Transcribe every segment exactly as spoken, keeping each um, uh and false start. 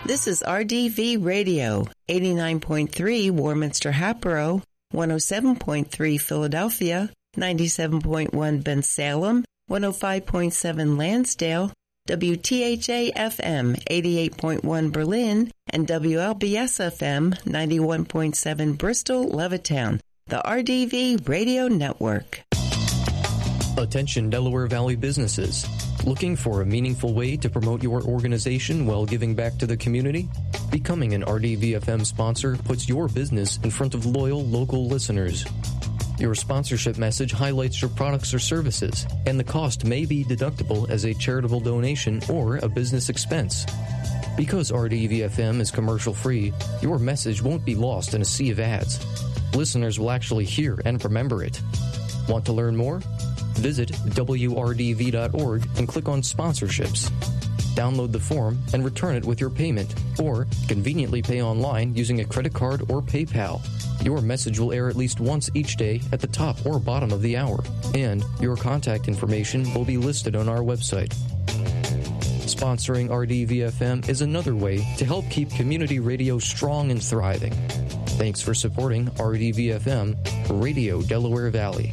This is R D V Radio, eighty-nine point three Warminster Hatboro, one oh seven point three Philadelphia, ninety-seven point one Bensalem, one oh five point seven Lansdale, W T H A F M eighty-eight point one Berlin, and W L B S F M ninety-one point seven Bristol, Levittown, the R D V Radio Network. Attention Delaware Valley businesses. Looking for a meaningful way to promote your organization while giving back to the community? Becoming an R D V F M sponsor puts your business in front of loyal local listeners. Your sponsorship message highlights your products or services, and the cost may be deductible as a charitable donation or a business expense. Because R D V F M is commercial-free, your message won't be lost in a sea of ads. Listeners will actually hear and remember it. Want to learn more? Visit W R D V dot org and click on Sponsorships. Download the form and return it with your payment, or conveniently pay online using a credit card or PayPal. Your message will air at least once each day at the top or bottom of the hour, and your contact information will be listed on our website. Sponsoring R D V F M is another way to help keep community radio strong and thriving. Thanks for supporting R D V F M, Radio Delaware Valley.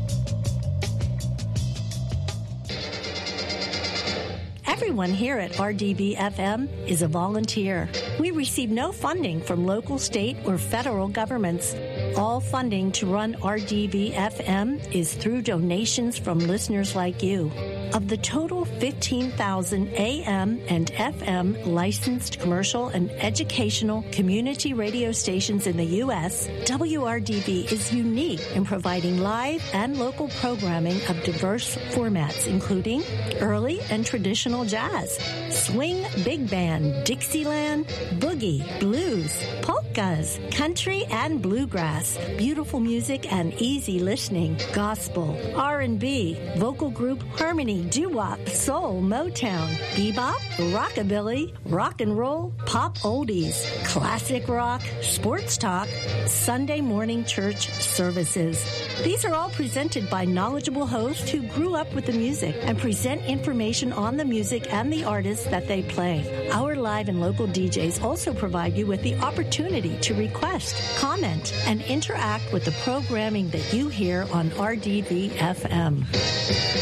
Everyone here at R D V F M is a volunteer. We receive no funding from local, state, or federal governments. All funding to run R D V F M is through donations from listeners like you. Of the total fifteen thousand A M and F M licensed commercial and educational community radio stations in the U S, W R D V is unique in providing live and local programming of diverse formats, including early and traditional jazz, swing, big band, Dixieland, boogie, blues, polkas, country and bluegrass, beautiful music and easy listening, gospel, R and B, vocal group, harmony, doo-wop, soul, Motown, bebop, rockabilly, rock and roll, pop oldies, classic rock, sports talk, Sunday morning church services. These are all presented by knowledgeable hosts who grew up with the music and present information on the music and the artists that they play. Our live and local D Js also provide you with the opportunity to request, comment, and interact with the programming that you hear on R D V F M.